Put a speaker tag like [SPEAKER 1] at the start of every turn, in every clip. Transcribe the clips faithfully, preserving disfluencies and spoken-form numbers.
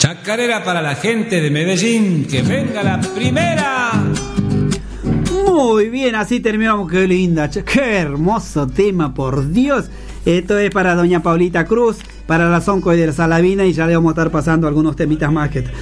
[SPEAKER 1] Chacarera para la gente de Medellín, que venga la primera.
[SPEAKER 2] Muy bien, así terminamos. Qué linda, qué hermoso tema, por Dios. Esto es para doña Paulita Cruz, para la Sonco de la Salavina, y ya le vamos a estar pasando algunos temitas más que,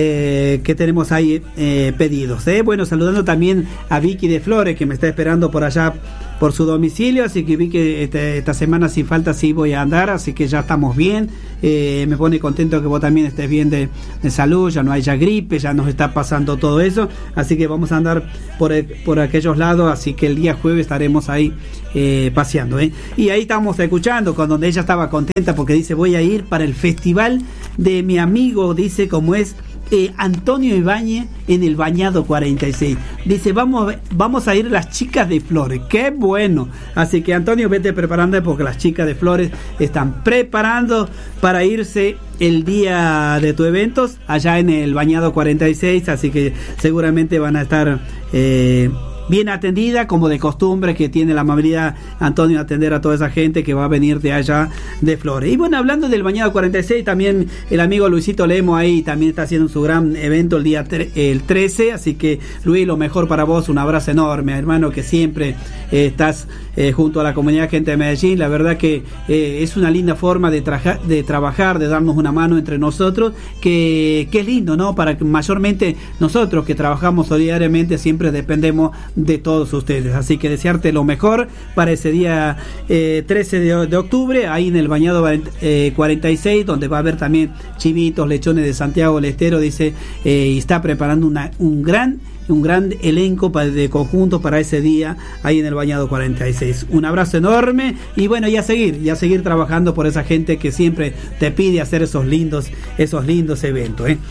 [SPEAKER 2] eh, que tenemos ahí eh, pedidos. ¿eh? Bueno, saludando también a Vicky de Flores, que me está esperando por allá por su domicilio, así que vi que este, esta semana sin falta sí voy a andar, así que ya estamos bien. Eh, me pone contento que vos también estés bien de, de salud, ya no hay ya gripe, ya nos está pasando todo eso, así que vamos a andar por, el, por aquellos lados, así que el día jueves estaremos ahí eh, paseando. ¿eh? Y ahí estamos escuchando con donde ella estaba contenta porque dice: voy a ir para el festival de mi amigo, dice, como es Eh, Antonio Ibáñez en el Bañado cuarenta y seis. Dice: vamos, vamos a ir las chicas de Flores. ¡Qué bueno! Así que, Antonio, vete preparando porque las chicas de Flores están preparando para irse el día de tu eventos allá en el Bañado cuarenta y seis. Así que seguramente van a estar eh, bien atendida, como de costumbre, que tiene la amabilidad Antonio de atender a toda esa gente que va a venir de allá de Flores. Y bueno, hablando del Bañado cuarenta y seis, también el amigo Luisito Lemo ahí también está haciendo su gran evento el día tre- el trece, así que, Luis, lo mejor para vos, un abrazo enorme, hermano, que siempre eh, estás eh, junto a la comunidad gente de Medellín. La verdad que eh, es una linda forma de, traja- de trabajar, de darnos una mano entre nosotros, que, que es lindo, ¿no? Para que mayormente nosotros que trabajamos solidariamente siempre dependemos de todos ustedes, así que desearte lo mejor para ese día eh, trece de, de octubre, ahí en el Bañado eh, cuarenta y seis, donde va a haber también chivitos, lechones de Santiago del Estero, dice, eh, y está preparando una, un gran un gran elenco para, de conjunto para ese día ahí en el Bañado cuarenta y seis. Un abrazo enorme y bueno, y a seguir, y a seguir trabajando por esa gente que siempre te pide hacer esos lindos, esos lindos eventos. ¿eh?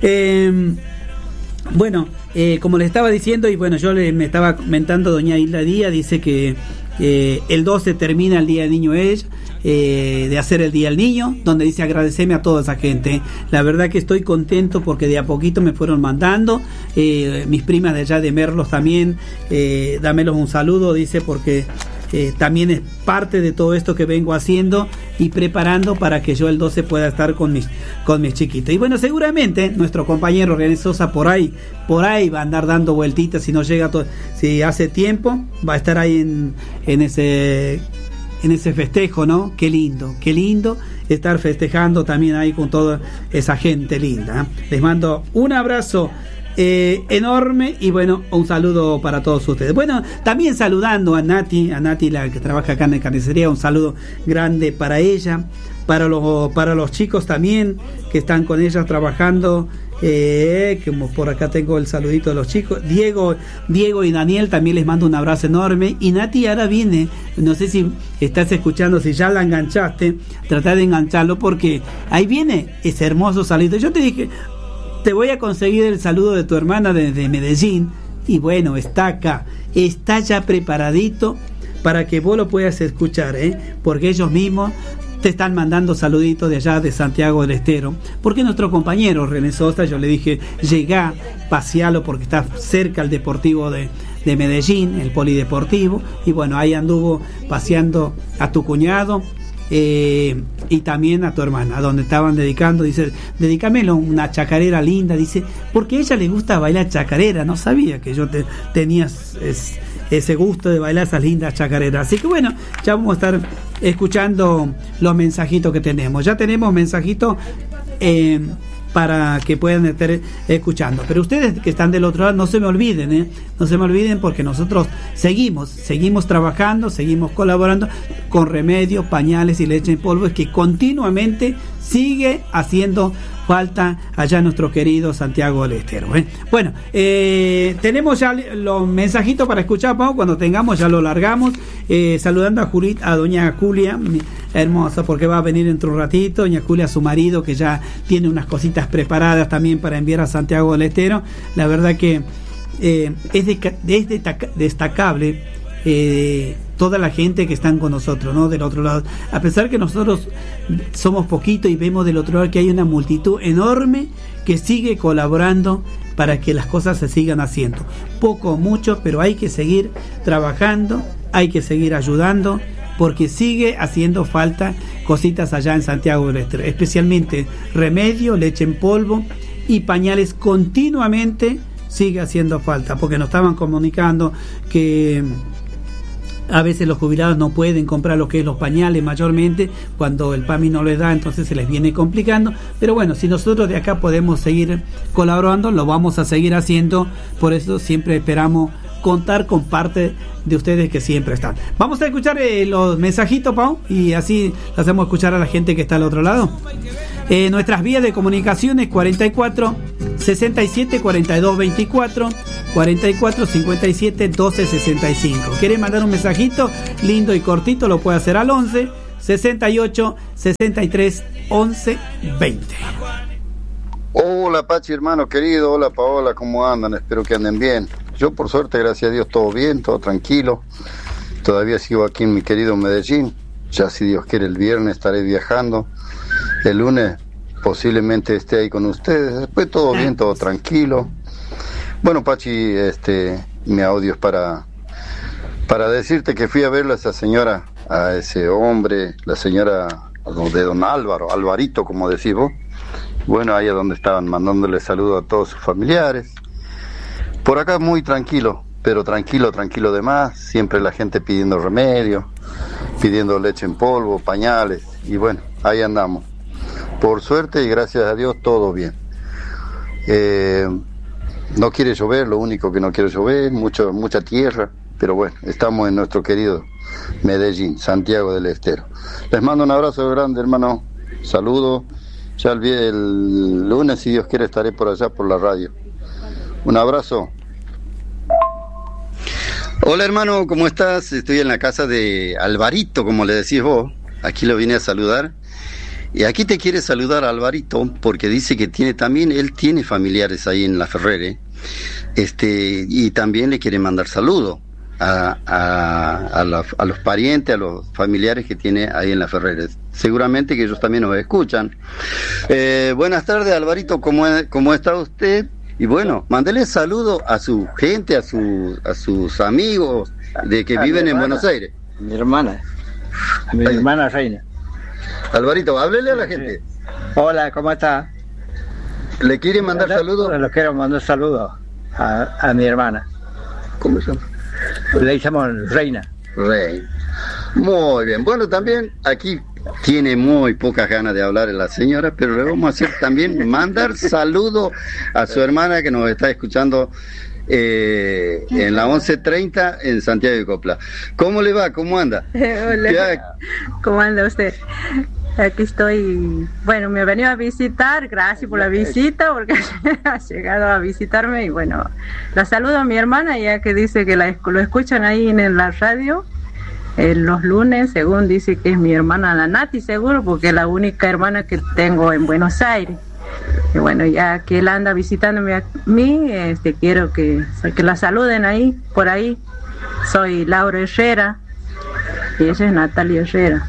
[SPEAKER 2] Eh, Bueno, eh, como les estaba diciendo, y bueno, yo le, me estaba comentando doña Hilda Díaz, dice que eh, el doce termina el Día del Niño ella, eh, de hacer el Día del Niño, donde dice: agradeceme a toda esa gente. La verdad que estoy contento porque de a poquito me fueron mandando, eh, mis primas de allá de Merlos también, eh, dámelos un saludo, dice, porque Eh, también es parte de todo esto que vengo haciendo y preparando para que yo el doce pueda estar con mis con mis chiquitos. Y bueno, seguramente nuestro compañero René Sosa por ahí por ahí va a andar dando vueltitas, si no llega todo, si hace tiempo va a estar ahí en, en ese en ese festejo, ¿no? Qué lindo, qué lindo estar festejando también ahí con toda esa gente linda. ¿eh? Les mando un abrazo Eh, enorme y bueno, un saludo para todos ustedes. Bueno, también saludando a Nati, a Nati, la que trabaja acá en la carnicería, un saludo grande para ella, para los para los chicos también que están con ella trabajando, eh, como por acá tengo el saludito de los chicos, Diego, Diego y Daniel, también les mando un abrazo enorme. Y Nati ahora viene, no sé si estás escuchando, si ya la enganchaste, trata de engancharlo porque ahí viene ese hermoso saludo. Yo te dije: te voy a conseguir el saludo de tu hermana desde Medellín, y bueno, está acá, está ya preparadito para que vos lo puedas escuchar, ¿eh? porque ellos mismos te están mandando saluditos de allá de Santiago del Estero, porque nuestro compañero René Sosa, yo le dije: llegá, pasealo porque está cerca el Deportivo de, de Medellín, el Polideportivo, y bueno, ahí anduvo paseando a tu cuñado, Eh, y también a tu hermana, a donde estaban dedicando, dice: dedícamelo una chacarera linda, dice, porque a ella le gusta bailar chacarera. No sabía que yo te, tenía es, ese gusto de bailar esas lindas chacareras. Así que bueno, ya vamos a estar escuchando los mensajitos que tenemos. Ya tenemos mensajitos eh, para que puedan estar escuchando. Pero ustedes que están del otro lado, no se me olviden, ¿eh? no se me olviden, porque nosotros seguimos, seguimos trabajando, seguimos colaborando con Remedios, Pañales y Leche en Polvo, es que continuamente sigue haciendo falta allá nuestro querido Santiago del Estero. ¿eh? Bueno, eh, tenemos ya los mensajitos para escuchar, Pau, cuando tengamos ya lo largamos, eh, saludando a Julieta, a doña Julia, hermosa, porque va a venir dentro de un ratito, doña Julia, su marido, que ya tiene unas cositas preparadas también para enviar a Santiago del Estero. La verdad que eh, es, de, es destacable eh, toda la gente que están con nosotros, ¿no? Del otro lado, a pesar que nosotros somos poquito y vemos del otro lado que hay una multitud enorme que sigue colaborando para que las cosas se sigan haciendo, poco o mucho, pero hay que seguir trabajando, hay que seguir ayudando porque sigue haciendo falta cositas allá en Santiago del Estero, especialmente remedio, leche en polvo y pañales continuamente sigue haciendo falta, porque nos estaban comunicando que a veces los jubilados no pueden comprar lo que es los pañales mayormente, cuando el PAMI no les da, entonces se les viene complicando. Pero bueno, si nosotros de acá podemos seguir colaborando, lo vamos a seguir haciendo. Por eso siempre esperamos contar con parte de ustedes que siempre están. Vamos a escuchar eh, los mensajitos, Pau, y así le hacemos escuchar a la gente que está al otro lado. Eh, nuestras vías de comunicaciones cuarenta y cuatro sesenta y siete cuarenta y dos veinticuatro, cuarenta y cuatro cincuenta y siete doce sesenta y cinco. ¿Quiere mandar un mensajito lindo y cortito? Lo puede hacer al once sesenta y ocho sesenta y tres once veinte.
[SPEAKER 3] Hola Pachi, hermano querido. Hola Paola, ¿cómo andan? Espero que anden bien. Yo por suerte, gracias a Dios, todo bien, todo tranquilo. Todavía sigo aquí en mi querido Medellín. Ya si Dios quiere el viernes estaré viajando. El lunes posiblemente esté ahí con ustedes. Después todo bien, todo tranquilo. Bueno, Pachi, este, mi audio es para, para decirte que fui a verle a esa señora, a ese hombre, la señora de don Álvaro, Alvarito, como decís vos. Bueno, ahí es donde estaban mandándole saludos a todos sus familiares. Por acá muy tranquilo, pero tranquilo, tranquilo de más. Siempre la gente pidiendo remedio, pidiendo leche en polvo, pañales. Y bueno, ahí andamos. Por suerte y gracias a Dios, todo bien. Eh, no quiere llover, lo único que no quiere llover, mucho, mucha tierra. Pero bueno, estamos en nuestro querido Medellín, Santiago del Estero. Les mando un abrazo grande, hermano. Saludos. Ya el, el lunes, si Dios quiere, estaré por allá por la radio. Un abrazo. Hola hermano, ¿cómo estás? Estoy en la casa de Alvarito, como le decís vos. Aquí lo vine a saludar. Y aquí te quiere saludar Alvarito porque dice que tiene también, él tiene familiares ahí en La Ferrere. Este, y también le quiere mandar saludos a, a, a, la, a los parientes, a los familiares que tiene ahí en La Ferrere. Seguramente que ellos también nos escuchan. Eh, buenas tardes Alvarito, ¿cómo, cómo está usted? Y bueno, mándele saludo a su gente, a, su, a sus amigos de que a viven en Buenos Aires.
[SPEAKER 4] Mi hermana, a mi Ay. hermana Reina.
[SPEAKER 3] Alvarito, háblele a la gente.
[SPEAKER 4] Hola, ¿cómo está?
[SPEAKER 3] ¿Le quiere mandar saludos?
[SPEAKER 4] Le quiero mandar saludos a, a mi hermana.
[SPEAKER 3] ¿Cómo se llama?
[SPEAKER 4] Le llamamos Reina.
[SPEAKER 3] Reina. Muy bien. Bueno, también aquí tiene muy pocas ganas de hablar la señora, pero le vamos a hacer también mandar saludos a su hermana que nos está escuchando eh, en la once treinta en Santiago de Copla. ¿Cómo le va? ¿Cómo anda?
[SPEAKER 5] Hola. ¿Ya? ¿Cómo anda usted? Aquí estoy, bueno, me he venido a visitar, gracias por la visita, porque ha llegado a visitarme y bueno, la saludo a mi hermana, ya que dice que la, lo escuchan ahí en la radio. Eh, los lunes, según dice que es mi hermana la Nati, seguro, porque es la única hermana que tengo en Buenos Aires. Y bueno, ya que él anda visitándome a mí, este, quiero que, que la saluden ahí, por ahí. Soy Laura Herrera y ella es Natalia Herrera.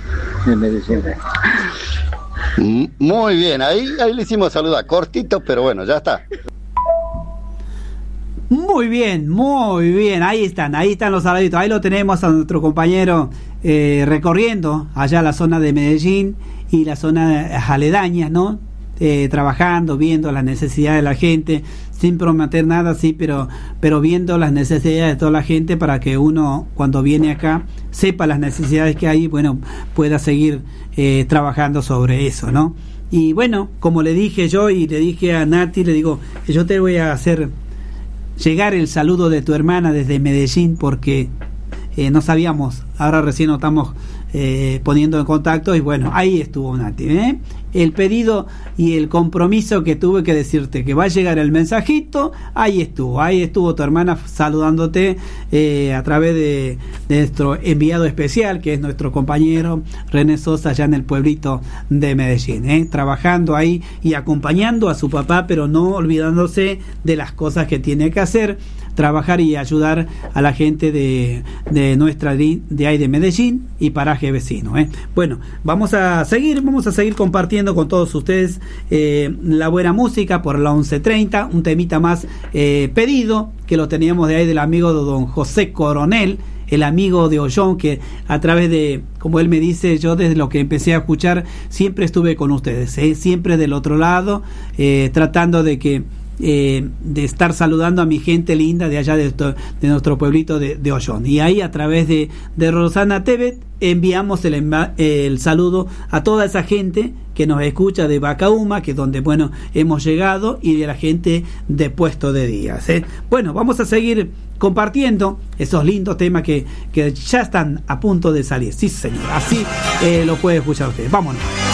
[SPEAKER 3] Muy bien, ahí, ahí le hicimos saludar, cortito, pero bueno, ya está.
[SPEAKER 2] Muy bien, muy bien, ahí están, ahí están los saluditos, ahí lo tenemos a nuestro compañero eh, recorriendo allá la zona de Medellín y la zona aledañas, ¿no? Eh, trabajando, viendo las necesidades de la gente, sin prometer nada, sí, pero, pero viendo las necesidades de toda la gente para que uno cuando viene acá sepa las necesidades que hay y bueno, pueda seguir eh, trabajando sobre eso, ¿no? Y bueno, como le dije yo y le dije a Nati, le digo, yo te voy a hacer llegar el saludo de tu hermana desde Medellín porque eh, no sabíamos, ahora recién nos estamos eh, poniendo en contacto y bueno, ahí estuvo Nati, ¿eh? El pedido y el compromiso que tuve que decirte que va a llegar el mensajito, ahí estuvo, ahí estuvo tu hermana saludándote eh, a través de, de nuestro enviado especial, que es nuestro compañero René Sosa, allá en el pueblito de Medellín, ¿eh? Trabajando ahí y acompañando a su papá, pero no olvidándose de las cosas que tiene que hacer, trabajar y ayudar a la gente de, de nuestra de ahí de Medellín y paraje vecino, ¿eh? Bueno, vamos a seguir, vamos a seguir compartiendo con todos ustedes eh, la buena música por la once treinta, un temita más eh, pedido que lo teníamos de ahí del amigo de don José Coronel, el amigo de Ollón, que a través de, como él me dice, yo desde lo que empecé a escuchar siempre estuve con ustedes, ¿eh? Siempre del otro lado, eh, tratando de que Eh, de estar saludando a mi gente linda de allá de, de nuestro pueblito de, de Ollón. Y ahí a través de, de Rosana Tebet enviamos el, el saludo a toda esa gente que nos escucha de Bacauma, que es donde bueno hemos llegado, y de la gente de Puesto de Díaz, ¿eh? Bueno, vamos a seguir compartiendo esos lindos temas que, que ya están a punto de salir. Sí, señor, así eh, lo puede escuchar usted. Vámonos.